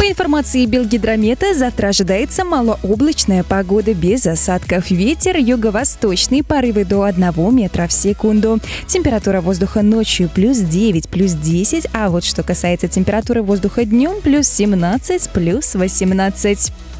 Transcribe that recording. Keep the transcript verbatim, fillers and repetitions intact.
информации Белгидромета, завтра ожидается малооблачная погода без осадков. Ветер юго-восточный, порывы до одного метра в секунду. Температура воздуха ночью плюс девять, плюс десять, а вот что касается температуры воздуха днем, плюс семнадцать, плюс восемнадцать.